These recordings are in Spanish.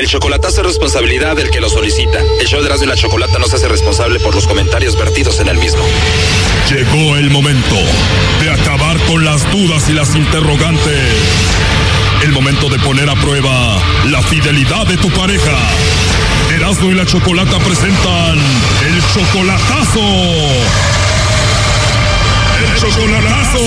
El chocolatazo es responsabilidad del que lo solicita. El show de Erasmo y la Chocolata no se hace responsable por los comentarios vertidos en el mismo. Llegó el momento de acabar con las dudas y las interrogantes. El momento de poner a prueba la fidelidad de tu pareja. Erasmo y la Chocolata presentan el chocolatazo. ¡El chocolatazo!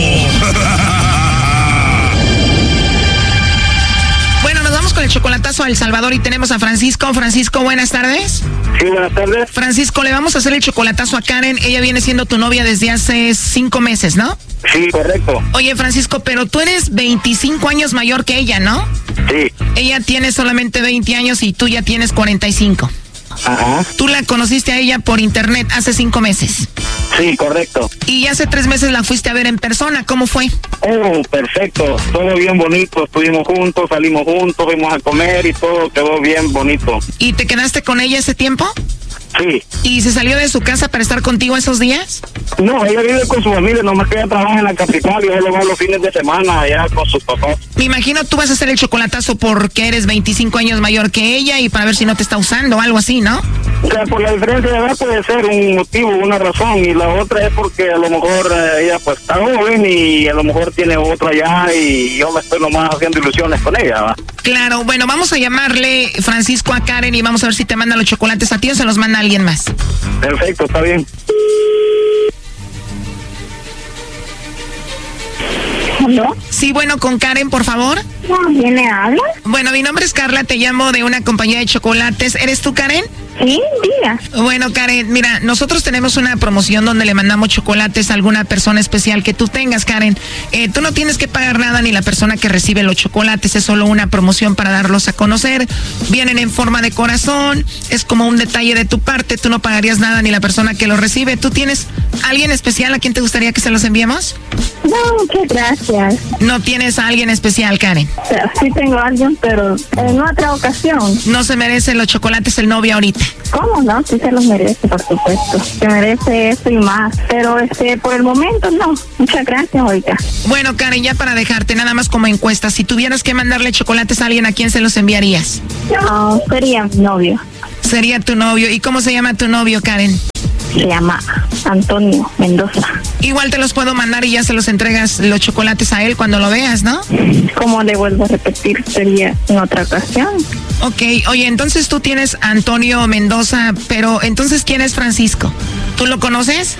Bueno, nos vamos con el chocolatazo a El Salvador y tenemos a Francisco. Francisco, buenas tardes. Sí, buenas tardes. Francisco, le vamos a hacer el chocolatazo a Karen. Ella viene siendo tu novia desde hace 5 meses, ¿no? Sí, correcto. Oye, Francisco, pero tú eres 25 años mayor que ella, ¿no? Sí. Ella tiene solamente 20 años y tú ya tienes 45. Ajá. Tú la conociste a ella por internet hace 5 meses. Sí, correcto. Y hace 3 meses la fuiste a ver en persona. ¿Cómo fue? Oh, perfecto. Todo bien bonito. Estuvimos juntos, salimos juntos, fuimos a comer y todo quedó bien bonito. ¿Y te quedaste con ella ese tiempo? Sí. ¿Y se salió de su casa para estar contigo esos días? No, ella vive con su familia, nomás que ella trabaja en la capital y ella va los fines de semana allá con sus papás. Me imagino tú vas a hacer el chocolatazo porque eres 25 años mayor que ella y para ver si no te está usando o algo así, ¿no? O sea, por la diferencia de edad puede ser un motivo, una razón, y la otra es porque a lo mejor ella pues está joven y a lo mejor tiene otra allá y yo me estoy nomás haciendo ilusiones con ella, ¿va? Claro, bueno, vamos a llamarle Francisco a Karen y vamos a ver si te manda los chocolates a ti o se los manda a alguien más. Perfecto, está bien. ¿Aló? Sí, bueno, con Karen, por favor. ¿Quién me habla? Bueno, mi nombre es Carla, te llamo de una compañía de chocolates. ¿Eres tú, Karen? Sí, diga. Bueno, Karen, mira, nosotros tenemos una promoción donde le mandamos chocolates a alguna persona especial que tú tengas, Karen. Tú no tienes que pagar nada ni la persona que recibe los chocolates, es solo una promoción para darlos a conocer. Vienen en forma de corazón, es como un detalle de tu parte, tú no pagarías nada ni la persona que los recibe. ¿Tú tienes alguien especial a quien te gustaría que se los enviemos? No, muchas gracias. ¿No tienes a alguien especial, Karen? O sea, sí tengo a alguien, pero en otra ocasión. No se merece los chocolates el novio ahorita. ¿Cómo no? Sí se los merece, por supuesto. Se merece eso y más. Pero por el momento no. Muchas gracias, oiga. Bueno, Karen, ya para dejarte nada más como encuesta, si tuvieras que mandarle chocolates a alguien, ¿a quién se los enviarías? No, sería mi novio. Sería tu novio. ¿Y cómo se llama tu novio, Karen? Se llama Antonio Mendoza. Igual te los puedo mandar y ya se los entregas los chocolates a él cuando lo veas, ¿no? Como le vuelvo a repetir, sería en otra ocasión. Ok, oye, entonces tú tienes a Antonio Mendoza, pero entonces ¿quién es Francisco? ¿Tú lo conoces?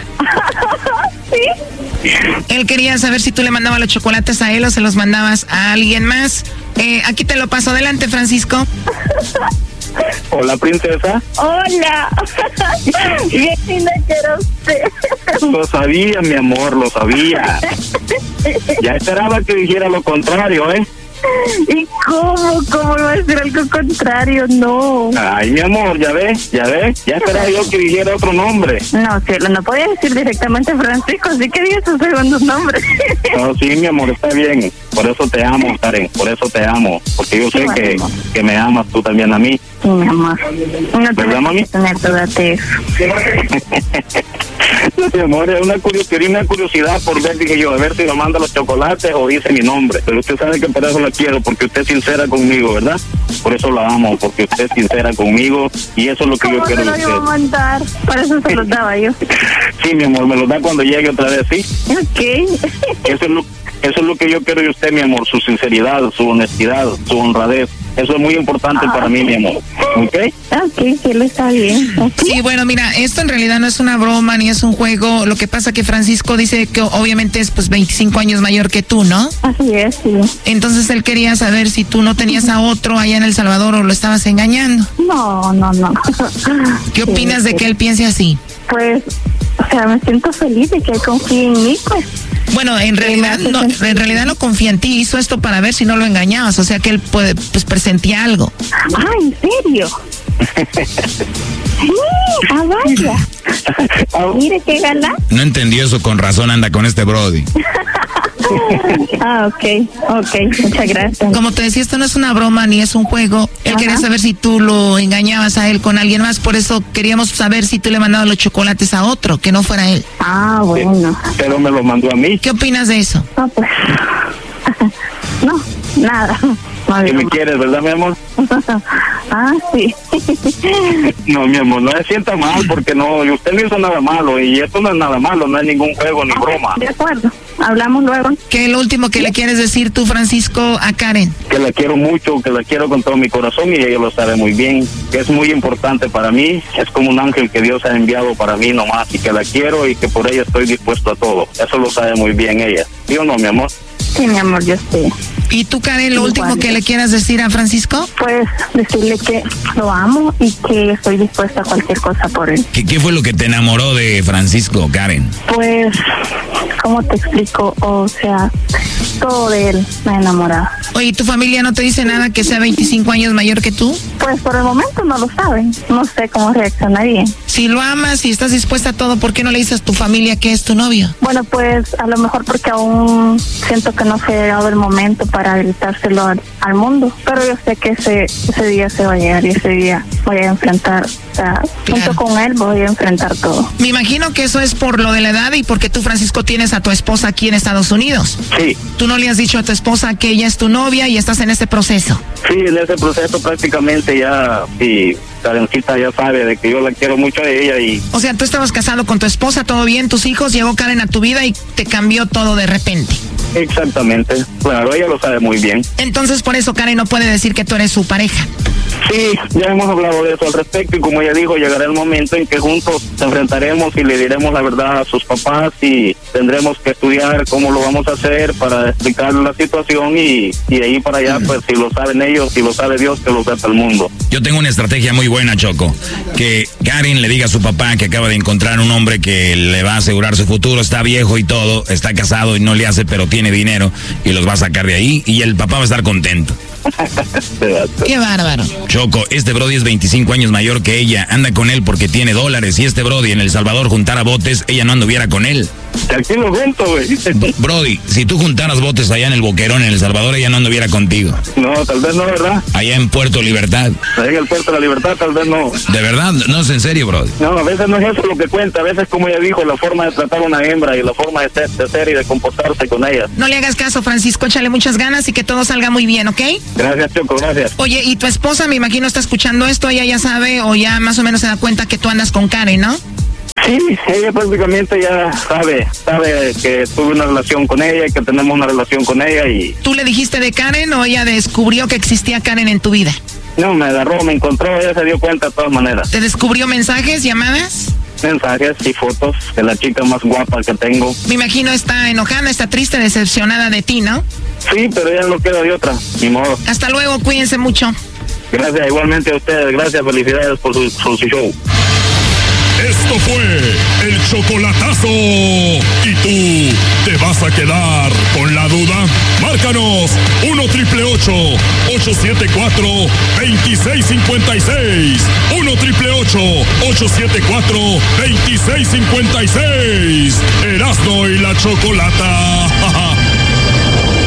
Sí. Él quería saber si tú le mandabas los chocolates a él o se los mandabas a alguien más. Aquí te lo paso. Adelante, Francisco. Hola, princesa. Hola. Bien linda que era usted. Lo sabía, mi amor, lo sabía. Ya esperaba que dijera lo contrario, ¿eh? ¿Y cómo? ¿Cómo va a decir algo contrario? No. Ay, mi amor, ya ves. Ya esperaba yo que dijera otro nombre. No, cielo, no podía decir directamente Francisco, así que diga su segundo nombre. No, sí, mi amor, está bien. Por eso te amo, Karen, por eso te amo. Porque yo sé que me amas tú también a mí. Sí, mi amor. No ¿verdad, mami? Tener dudate eso. No, mi amor, es una curiosidad por ver, dije yo, a ver si me manda los chocolates o dice mi nombre. Pero usted sabe que por eso la quiero, porque usted es sincera conmigo, ¿verdad? Por eso la amo, porque usted es sincera conmigo y eso es lo que yo quiero de usted. ¿Cómo me lo iba a mandar? Para eso se los daba yo. Sí, mi amor, me los da cuando llegue otra vez, ¿sí? Ok. Eso es lo que yo quiero de usted, mi amor, su sinceridad, su honestidad, su honradez. Eso es muy importante para mí, mi amor. ¿Ok? Ok, cielo, está bien. Okay. Sí, bueno, mira, esto en realidad no es una broma ni es un juego. Lo que pasa que Francisco dice que obviamente es pues 25 años mayor que tú, ¿no? Así es, sí. Entonces él quería saber si tú no tenías a otro allá en El Salvador o lo estabas engañando. No. ¿Qué opinas de que él piense así? Pues, o sea, me siento feliz de que él confíe en mí, pues. Bueno, en realidad no confía en ti, hizo esto para ver si no lo engañabas, o sea que él puede, pues presentía algo. Ah, ¿en serio? Sí, vaya. Mire qué galán. No entendí eso, con razón anda con este brody. Ah, ok, muchas gracias. Como te decía, esto no es una broma ni es un juego. Él quería saber si tú lo engañabas a él con alguien más, por eso queríamos saber si tú le mandabas los chocolates a otro, que no fuera él. Ah, bueno. Pero me lo mandó a mí. ¿Qué opinas de eso? No, pues, no, nada. ¿Que me quieres, verdad, mi amor? Ah, sí. No, mi amor, no se sienta mal porque no, usted no hizo nada malo y esto no es nada malo, no es ningún juego ni broma. De acuerdo, hablamos luego. ¿Qué es lo último que le quieres decir tú, Francisco, a Karen? Que la quiero mucho, que la quiero con todo mi corazón y ella lo sabe muy bien, que es muy importante para mí, es como un ángel que Dios ha enviado para mí nomás y que la quiero y que por ella estoy dispuesto a todo. Eso lo sabe muy bien ella. ¿Sí o no, mi amor? Sí, mi amor, yo sé. ¿Y tú, Karen, lo último que le quieras decir a Francisco? Pues decirle que lo amo y que estoy dispuesta a cualquier cosa por él. ¿Qué fue lo que te enamoró de Francisco, Karen? Pues, ¿cómo te explico? O sea, todo de él me ha enamorado. Oye, ¿y tu familia no te dice nada que sea 25 años mayor que tú? Pues por el momento no lo saben. No sé cómo reaccionaría. Si lo amas y estás dispuesta a todo, ¿por qué no le dices a tu familia que es tu novio? Bueno, pues a lo mejor porque aún siento que no se ha llegado el momento para gritárselo al mundo. Pero yo sé que ese día se va a llegar y ese día voy a enfrentar, o sea, junto con él voy a enfrentar todo. Me imagino que eso es por lo de la edad y porque tú, Francisco, tienes a tu esposa aquí en Estados Unidos. Sí. ¿Tú no le has dicho a tu esposa que ella es tu novia y estás en ese proceso? Sí, en ese proceso prácticamente ya, sí, Karencita ya sabe de que yo la quiero mucho a ella y... O sea, tú estabas casado con tu esposa, todo bien, tus hijos, llegó Karen a tu vida y te cambió todo de repente. Exactamente, claro, ella lo sabe muy bien. Entonces, por eso Karen no puede decir que tú eres su pareja. Sí, ya hemos hablado de eso al respecto y como ella dijo, llegará el momento en que juntos nos enfrentaremos y le diremos la verdad a sus papás y tendremos que estudiar cómo lo vamos a hacer para explicarle la situación y de ahí para allá, pues si lo saben ellos, si lo sabe Dios, que lo sepa el mundo. Yo tengo una estrategia muy buena, Choco. Que Karen le diga a su papá que acaba de encontrar un hombre que le va a asegurar su futuro, está viejo y todo, está casado y no le hace, pero tiene dinero y los va a sacar de ahí y el papá va a estar contento. Qué bárbaro. Choco, este Brody es 25 años mayor que ella, anda con él porque tiene dólares. Si este Brody en El Salvador juntara botes, ella no anduviera con él. Aquí lo junto, güey. Brody, si tú juntaras botes allá en el Boquerón, en El Salvador, ella no anduviera contigo. No, tal vez no, ¿verdad? Allá en Puerto Libertad. Allá en el Puerto de la Libertad, tal vez no. ¿De verdad? No es en serio, Brody. No, a veces no es eso lo que cuenta, a veces como ella dijo, la forma de tratar a una hembra y la forma de ser y de comportarse con ella. No le hagas caso, Francisco, échale muchas ganas y que todo salga muy bien, ¿ok? Gracias, Choco, gracias. Oye, y tu esposa, me imagino, está escuchando esto, ella ya sabe o ya más o menos se da cuenta que tú andas con Karen, ¿no? Sí, ella prácticamente ya sabe que tuve una relación con ella y que tenemos una relación con ella y... ¿Tú le dijiste de Karen o ella descubrió que existía Karen en tu vida? No, me agarró, me encontró, ella se dio cuenta de todas maneras. ¿Te descubrió mensajes, llamadas? Mensajes y fotos de la chica más guapa que tengo. Me imagino está enojada, está triste, decepcionada de ti, ¿no? Sí, pero ella no queda de otra, ni modo. Hasta luego, cuídense mucho. Gracias, igualmente a ustedes, gracias, felicidades por su show. Esto fue el chocolatazo. ¿Y tú te vas a quedar con la duda? Márcanos 1-888-874-2656. 1-888-874-2656. Erasmo y la Chocolata.